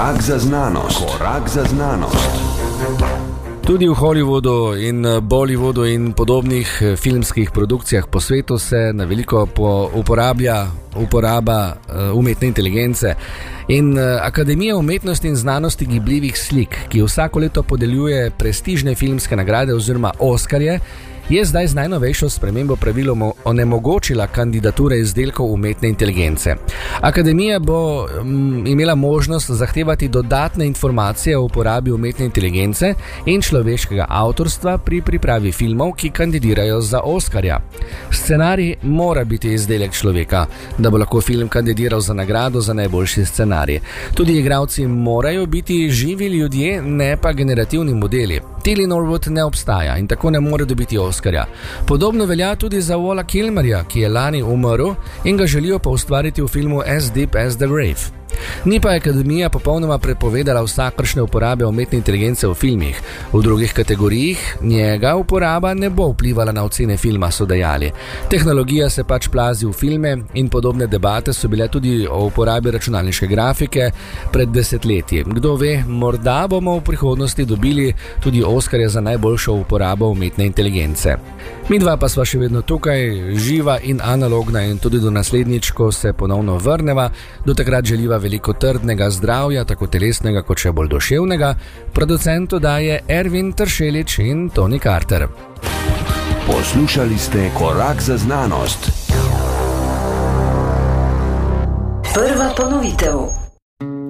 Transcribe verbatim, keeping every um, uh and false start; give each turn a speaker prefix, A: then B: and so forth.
A: Korak za znanost. Korak za znanost.
B: Tudi v Hollywoodu in Bollywoodu in podobnih filmskih produkcijah po svetu se na veliko uporablja uporaba umetne inteligence. In Akademija umetnosti in znanosti gibljivih slik, ki vsako leto podeljuje prestižne filmske nagrade oziroma Oskarje, je zdaj z najnovejšo spremembo pravil onemogočila kandidature izdelkov umetne inteligence. Akademija bo m, imela možnost zahtevati dodatne informacije o uporabi umetne inteligence in človeškega avtorstva pri pripravi filmov, ki kandidirajo za Oskarja. Scenarij mora biti izdelek človeka, da bo lahko film kandidiral za nagrado za najboljši scenarij. Tudi igralci morajo biti živi ljudje, ne pa generativni modeli. Tilly Norwood ne obstaja in tako ne more dobiti Oskarja. Podobno velja tudi za Walla Kilmerja, ki je lani umrl in ga želijo pa ustvariti v filmu As Deep as the Grave. Ni pa Akademija popolnoma prepovedala vsakršne uporabe umetne inteligence v filmih. V drugih kategorijah njega uporaba ne bo vplivala na ocene filma, so dejali. Tehnologija se pač plazi v filme in podobne debate so bile tudi o uporabi računalniške grafike pred desetletji. Kdo ve, morda bomo v prihodnosti dobili tudi Oskarja za najboljšo uporabo umetne inteligence. Mi dva pa sva še vedno tukaj, živa in analogna, in tudi do naslednjič, ko se ponovno vrneva. Do takrat želiva veliko trdnega zdravja, tako telesnega kot še bolj duševnega. Producentu daje Ervin Tršelič in Tony Carter.
A: Poslušali ste Korak za znanost.
C: Prva ponovitev.